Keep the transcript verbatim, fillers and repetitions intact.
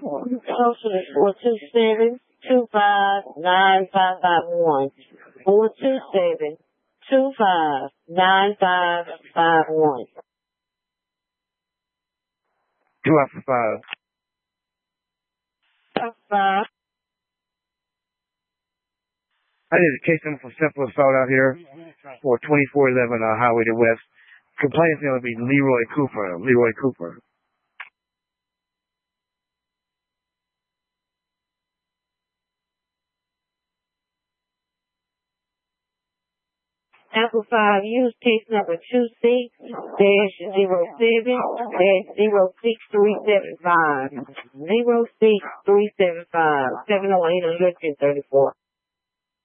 Social is four two seven, two five nine five five one. four two seven, two five nine five five one. Two after five. After five. I did a case number for simple assault out here for twenty-four eleven uh, Highway to West. Complainant's going to be Leroy Cooper. Leroy Cooper. Apple five, use case number two six dash zero seven dash zero six three seven five. Zero six three seven five. Seven oh eight one thirty four.